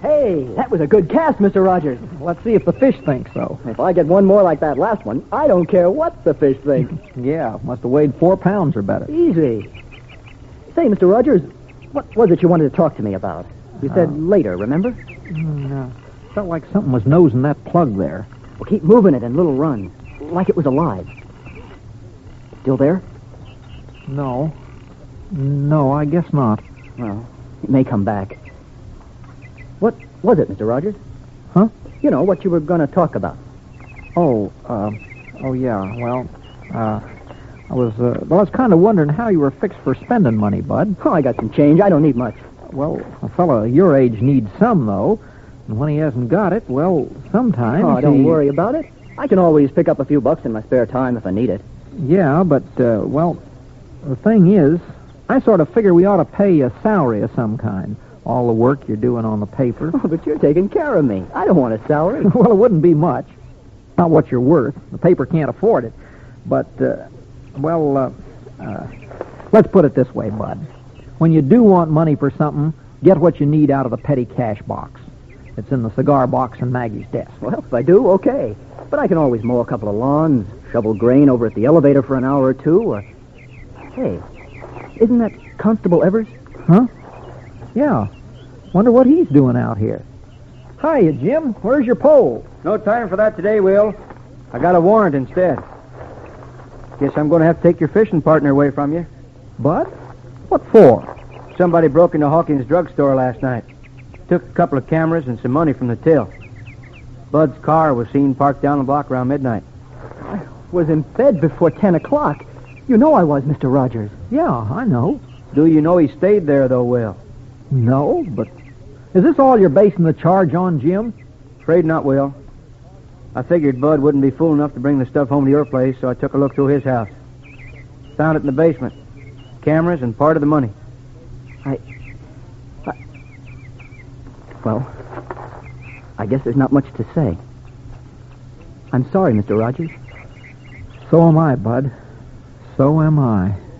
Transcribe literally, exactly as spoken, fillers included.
Hey, that was a good cast, Mister Rogers. Let's see if the fish thinks so. If I get one more like that last one, I don't care what the fish thinks. Yeah, must have weighed four pounds or better. Easy. Say, Mister Rogers, what was it you wanted to talk to me about? You said Uh, later, remember? Mm, uh, felt like something was nosing that plug there. Well, keep moving it in little runs, like it was alive. Still there? No. No, I guess not. Well, it may come back. What was it, Mister Rogers? Huh? You know, what you were going to talk about. Oh, uh, oh yeah, well, uh, I was, uh, well, I was kind of wondering how you were fixed for spending money, Bud. Oh, I got some change. I don't need much. Well, a fellow your age needs some, though. And when he hasn't got it, well, sometimes Oh, don't he... worry about it. I can always pick up a few bucks in my spare time if I need it. Yeah, but, uh, well, the thing is, I sort of figure we ought to pay you a salary of some kind. All the work you're doing on the paper. Oh, but you're taking care of me. I don't want a salary. Well, it wouldn't be much. Not what you're worth. The paper can't afford it. But, uh, well, uh, uh, let's put it this way, Bud. When you do want money for something, get what you need out of the petty cash box. It's in the cigar box in Maggie's desk. Well, if I do, okay. But I can always mow a couple of lawns, shovel grain over at the elevator for an hour or two, or... Hey, isn't that Constable Evers? Huh? Yeah. Wonder what he's doing out here. Hiya, Jim. Where's your pole? No time for that today, Will. I got a warrant instead. Guess I'm going to have to take your fishing partner away from you. Bud? What for? Somebody broke into Hawkins' drugstore last night. Took a couple of cameras and some money from the till. Bud's car was seen parked down the block around midnight. I was in bed before ten o'clock. You know I was, Mister Rogers. Yeah, I know. Do you know he stayed there, though, Will? No, but... Is this all you're basing the charge on, Jim? Afraid not, Will. I figured Bud wouldn't be fool enough to bring the stuff home to your place, so I took a look through his house. Found it in the basement. Cameras and part of the money. I... I... Well, I guess there's not much to say. I'm sorry, Mister Rogers. So am I, Bud. So am I.